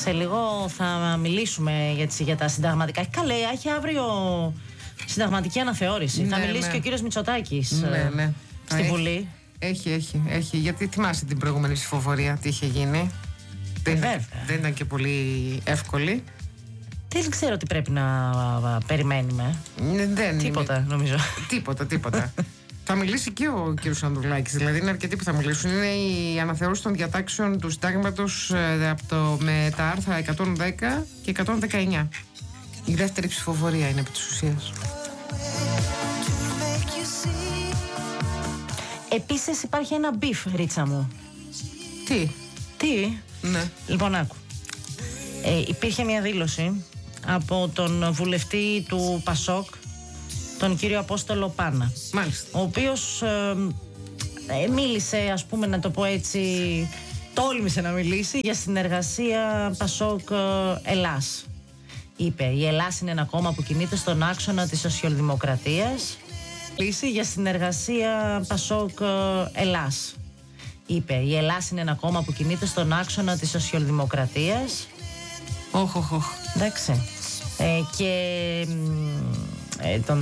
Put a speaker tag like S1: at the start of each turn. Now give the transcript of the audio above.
S1: Σε λίγο θα μιλήσουμε για τα συνταγματικά. Καλέ, έχει αύριο συνταγματική αναθεώρηση. Θα μιλήσει και ο κύριος Μητσοτάκης στη Βουλή.
S2: Έχει. Γιατί θυμάσαι την προηγούμενη ψηφοφορία, τι είχε γίνει. Δεν ήταν και πολύ εύκολη.
S1: Δεν ξέρω τι πρέπει να περιμένουμε. Τίποτα, νομίζω.
S2: Τίποτα. Θα μιλήσει και ο κύριος Ανδρουλάκης, δηλαδή είναι αρκετοί που θα μιλήσουν. Είναι η αναθεώρηση των διατάξεων του συντάγματος με τα άρθρα 110 και 119. Η δεύτερη ψηφοφορία είναι επί της ουσίας.
S1: Επίσης υπάρχει ένα μπιφ, Ρίτσα μου. Τι?
S2: Ναι.
S1: Λοιπόν, άκου. Υπήρχε μια δήλωση από τον βουλευτή του ΠΑΣΟΚ, τον κύριο Απόστολο Πάνα.
S2: Μάλιστα.
S1: Ο οποίος μίλησε, ας πούμε, να το πω έτσι, τόλμησε να μιλήσει για συνεργασία ΠΑΣΟΚ Ελλάς. Είπε, η Ελλάς είναι ένα κόμμα που κινείται στον άξονα της σοσιαλδημοκρατίας. Λύση για συνεργασία ΠΑΣΟΚ Ελλάς. Είπε, η Ελλάς είναι ένα κόμμα που κινείται στον άξονα της σοσιαλδημοκρατίας.
S2: Όχ.
S1: Εντάξει. Και τον